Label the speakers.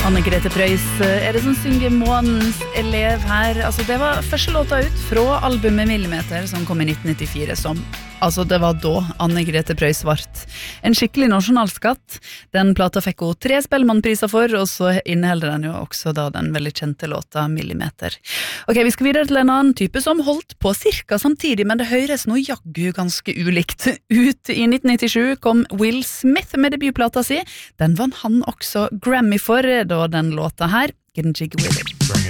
Speaker 1: Anne-Grete Preus det som synger månens elev her. Altså, det var første låta ut fra albumet Millimeter som kom i 1994 som, altså det var da Anne-Grete Preus vart en skikkelig nasjonalskatt. Den plata fikk hun 3 Spellemannpriser for, og så inneholder den jo også da den veldig kjente låta Millimeter. Ok, vi skal videre til en annen type som holdt på cirka samtidig, men det høres nå jaggu ganske ulikt ut. I 1997 kom Will Smith med debutplata si. Den vant han også Grammy for, da den låta her, Getting Jiggy With It.